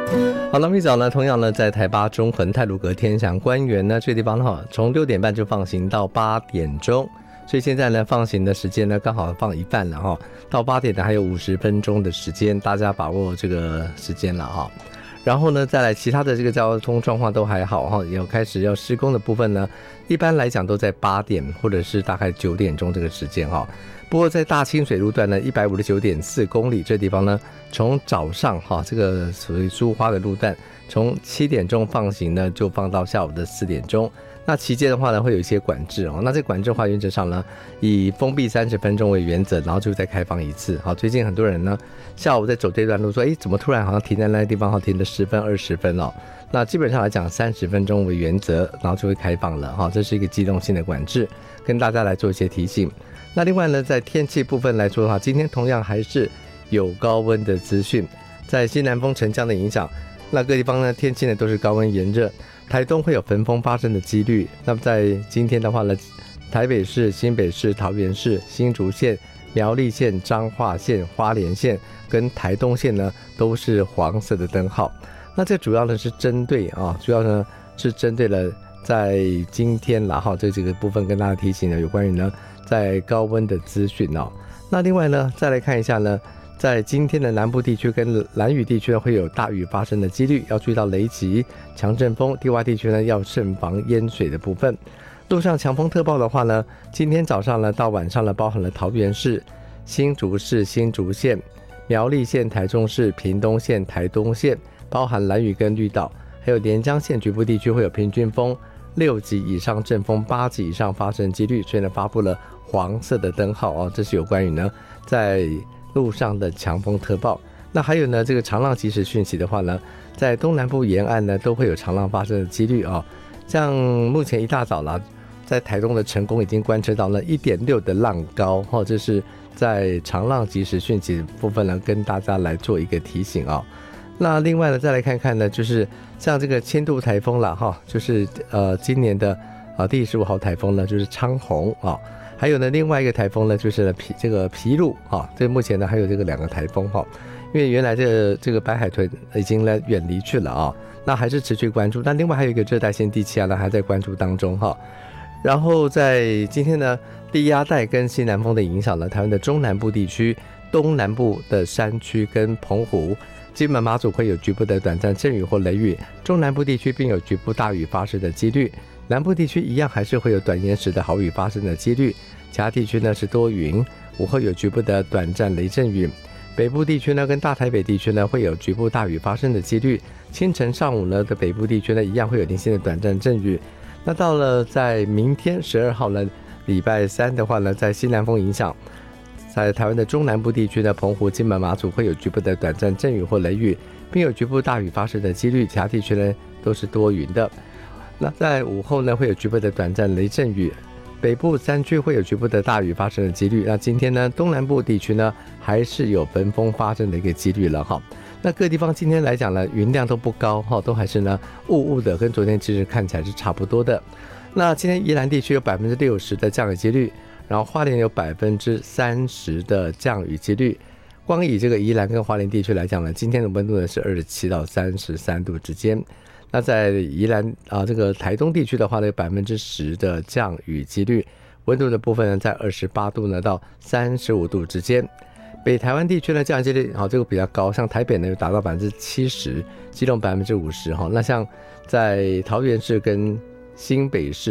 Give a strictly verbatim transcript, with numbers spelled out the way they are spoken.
好了，明早呢，同样呢，在台八中横太鲁阁天祥官园呢，这个地方哈，从六点半就放行到八点钟，所以现在呢，放行的时间呢，刚好放一半了哈，到八点呢还有五十分钟的时间，大家把握这个时间了哈。然后呢，再来其他的这个交通状况都还好哈，有开始要施工的部分呢，一般来讲都在八点或者是大概九点钟这个时间哈。不过在大清水路段呢，一百五十九点四公里这地方呢，从早上哈这个属于苏花的路段，从七点钟放行呢，就放到下午的四点钟。那期间的话呢，会有一些管制哦。那这管制的话，原则上呢，以封闭三十分钟为原则，然后就再开放一次。好，最近很多人呢，下午在走这段路说，哎，怎么突然好像停在那个地方，好停了十分、二十分哦。那基本上来讲，三十分钟为原则，然后就会开放了哈。这是一个机动性的管制，跟大家来做一些提醒。那另外呢，在天气部分来说的话，今天同样还是有高温的资讯，在西南风沉降的影响，那各地方呢天气呢都是高温炎热，台东会有焚风发生的几率。那么在今天的话呢，台北市、新北市、桃园市、新竹县、苗栗县、彰化县、花莲县跟台东县呢都是黄色的灯号。那这主要呢是针对啊，主要呢是针对了在今天啦哈，这几个部分跟大家提醒呢，有关于呢在高温的资讯哦。那另外呢，再来看一下呢，在今天的南部地区跟兰屿地区呢，会有大雨发生的几率，要注意到雷击、强阵风。低洼地区呢，要慎防淹水的部分。路上强风特报的话呢，今天早上呢到晚上呢，包含了桃园市、新竹市、新竹县、苗栗县、台中市、屏东县、台东县，包含兰屿跟绿岛，还有连江县局部地区会有平均风六级以上，阵风八级以上发生几率，所以呢发布了黄色的灯号哦，这是有关于呢在路上的强风特报。那还有呢，这个长浪即时讯息的话呢，在东南部沿岸呢都会有长浪发生的几率哦。像目前一大早啦，在台东的成功已经观测到了 一点六 的浪高哦，这是在长浪即时讯息部分呢跟大家来做一个提醒哦。那另外呢，再来看看呢，就是像这个千度台风啦哈，就是呃今年的啊第十五号台风呢就是昌洪啊。还有呢，另外一个台风呢，就是皮这个皮鹿啊，这目前呢还有这个两个台风哈，因为原来这个这个白海豚已经呢远离去了啊，那还是持续关注。那另外还有一个热带性低气压呢还在关注当中哈。然后在今天呢，低压带跟西南风的影响呢，台湾的中南部地区、东南部的山区跟澎湖、金门、马祖会有局部的短暂阵雨或雷雨，中南部地区并有局部大雨发生的几率。南部地区一样还是会有短延时的豪雨发生的几率，其他地区呢是多云，午后有局部的短暂雷阵雨。北部地区呢跟大台北地区呢会有局部大雨发生的几率，清晨上午呢的北部地区呢一样会有零星的短暂阵雨。那到了在明天十二号呢，礼拜三的话呢，在西南风影响，在台湾的中南部地区呢，澎湖、金门、马祖会有局部的短暂阵雨或雷雨，并有局部大雨发生的几率，其他地区呢都是多云的。那在午后呢，会有局部的短暂雷阵雨，北部山区会有局部的大雨发生的几率。那今天呢，东南部地区呢，还是有焚风发生的一个几率了哈。那各地方今天来讲呢，云量都不高哈，都还是呢雾雾的，跟昨天其实看起来是差不多的。那今天宜兰地区有百分之六十的降雨几率，然后花莲有百分之三十的降雨几率。光以这个宜兰跟花莲地区来讲呢，今天的温度呢是二十七到三十三度之间。那在宜兰啊，这个台东地区的话呢，有百分之十的降雨几率，温度的部分呢在二十八度呢到三十五度之间。北台湾地区呢降雨几率好，这个比较高，像台北呢有达到百分之七十，基隆百分之五十哈。那像在桃园市跟新北市